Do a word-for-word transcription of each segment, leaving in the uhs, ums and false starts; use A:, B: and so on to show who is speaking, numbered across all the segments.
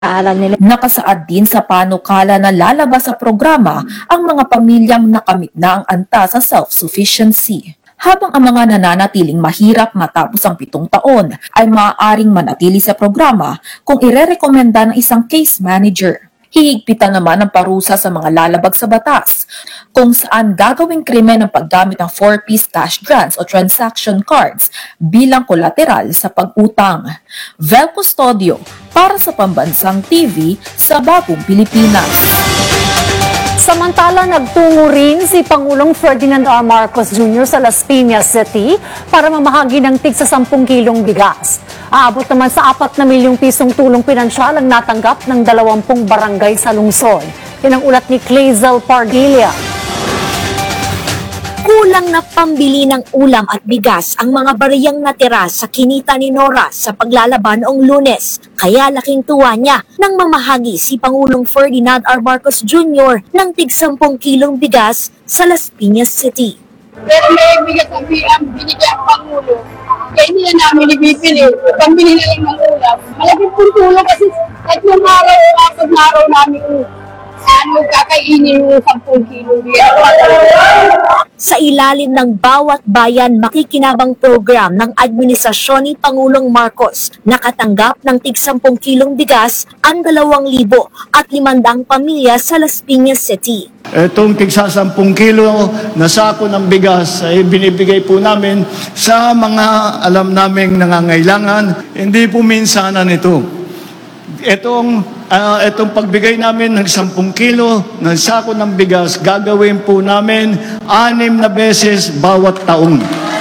A: Aral nila.
B: Nakasaad din sa panukala na lalabas sa programa ang mga pamilyang nakamit na ang antas sa self-sufficiency. Habang ang mga nananatiling mahirap matapos ang pitong taon ay maaaring manatili sa programa kung irerekomenda ng isang case manager. Hihigpitan naman ang parusa sa mga lalabag sa batas, kung saan gagawing krimen ang paggamit ng four-piece cash grants o transaction cards bilang kolateral sa pag-utang. Vel Custodio para sa Pambansang T V sa Bagong Pilipinas.
C: Samantala, nagtungo rin si Pangulong Ferdinand R. Marcos Junior sa Las Piñas City para mamahagi ng tig sa sampung kilong bigas. Aabot naman sa apat na milyong pisong tulong pinansyal ang natanggap ng dalawampung barangay sa lungsod. Yan ang ulat ni Clazel Pardilla.
D: Kulang na pambili ng ulam at bigas ang mga bariyang natira sa kinita ni Nora sa paglalaban noong Lunes. Kaya laking tuwa niya nang mamahagi si Pangulong Ferdinand R. Marcos Junior ng tig sampung kilong bigas sa Las Piñas City.
E: Pero may bigas ang binigyan ang Pangulo. Kaya hindi na namin ibibili. Pambili na lang ng ulam. Malaking pong tulong kasi tatlong araw, apat na araw namin ano, kakainin yung sampung kilong bigas.
D: Sa ilalim ng Bawat Bayan Makikinabang program ng Administrasyon ni Pangulong Marcos, nakatanggap ng tig sampung kilong bigas ang dalawang libo at limandang pamilya sa Las Piñas City.
F: Itong tigsa sampung kilo na sako ng bigas ay binibigay po namin sa mga alam naming nangangailangan. Hindi po minsanan ito. Itong, uh, itong pagbigay namin ng sampung kilo ng sako ng bigas, gagawin po namin anim na beses bawat taon.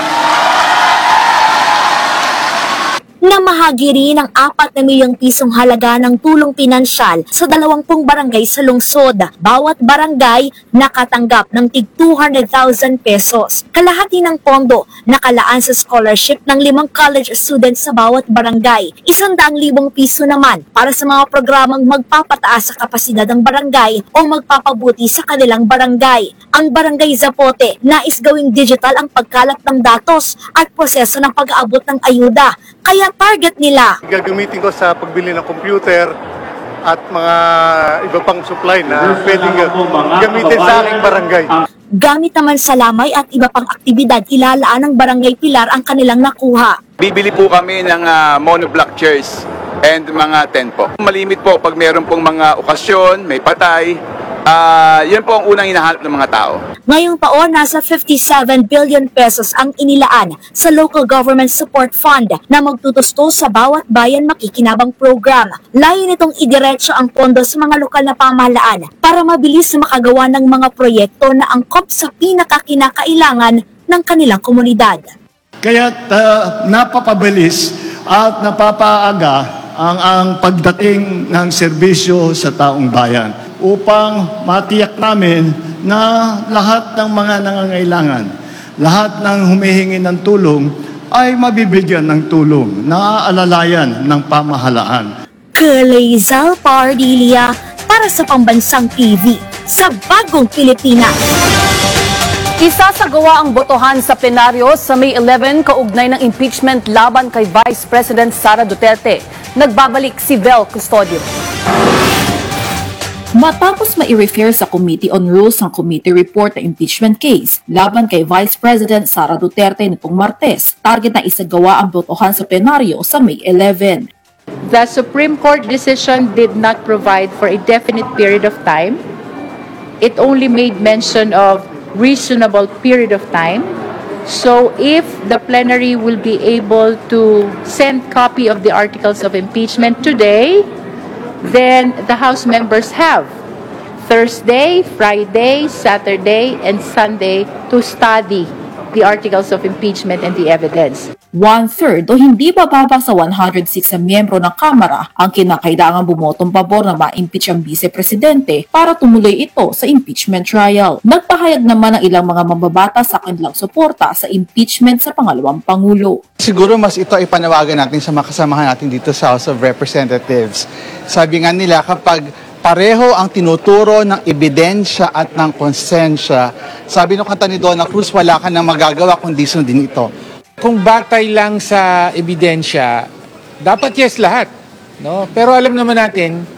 D: Namahagi rin ang apat na milyong pisong halaga ng tulong pinansyal sa dalawampung barangay sa lungsod. Bawat barangay nakatanggap ng tig two hundred thousand pesos. Kalahati ng pondo nakalaan sa scholarship ng limang college students sa bawat barangay. Isandaang libong piso naman para sa mga programang magpapataas sa kapasidad ng barangay o magpapabuti sa kanilang barangay. Ang Barangay Zapote nais gawing digital ang pagkalat ng datos at proseso ng pag-aabot ng ayuda. Kaya target nila.
G: Gagamitin ko sa pagbili ng computer at mga iba pang supply na pwedeng gamitin sa aking barangay.
D: Gamit naman sa lamay at iba pang aktibidad, ilalaan ng Barangay Pilar ang kanilang nakuha.
H: Bibili po kami ng uh, monoblock chairs and mga tent po. Malimit po pag meron pong mga okasyon, may patay. Uh, yan po ang unang hinahanap ng mga tao.
D: Ngayong taon, nasa fifty-seven billion pesos ang inilaan sa Local Government Support Fund na magtutusto sa Bawat Bayan Makikinabang program. Layo nitong idiretso ang pondo sa mga lokal na pamahalaan para mabilis na makagawa ng mga proyekto na angkop sa pinakakinakailangan ng kanilang komunidad.
F: Kaya uh, napapabilis at napapaaga ang, ang pagdating ng serbisyo sa taong bayan upang matiyak namin na lahat ng mga nangangailangan, lahat ng humihingi ng tulong ay mabibigyan ng tulong, naaalalayan ng pamahalaan.
D: Clazel Pardilla para sa Pambansang T V sa Bagong Pilipinas.
C: Isasagawa ang botohan sa plenaryo sa May eleven kaugnay ng impeachment laban kay Vice President Sara Duterte. Nagbabalik si Vel Custodio.
B: Matapos ma-i-refer sa Committee on Rules ang committee report na impeachment case laban kay Vice President Sara Duterte nitong Martes, target na isagawa ang botohan sa plenaryo sa May eleven.
I: The Supreme Court decision did not provide for a definite period of time. It only made mention of reasonable period of time. So if the plenary will be able to send copy of the articles of impeachment today, then the House members have Thursday, Friday, Saturday, and Sunday to study the articles of impeachment and the evidence.
B: One-third o hindi bababa sa one hundred six na miyembro ng Kamara ang kinakailangang bumotong pabor na ma-impeach ang Vice-Presidente para tumuloy ito sa impeachment trial. Nagpahayag naman ang ilang mga mambabata sa kanilang suporta sa impeachment sa pangalawang Pangulo.
J: Siguro mas ito ay panawagan natin sa mga kasamahan natin dito sa House of Representatives. Sabi nga nila, kapag pareho ang tinuturo ng ebidensya at ng konsensya, sabi ng kanta ni Donna Cruz, wala ka nang magagawa kundi sundin ito.
K: Kung batay lang sa ebidensya, dapat yes lahat.
A: No? Pero alam naman natin,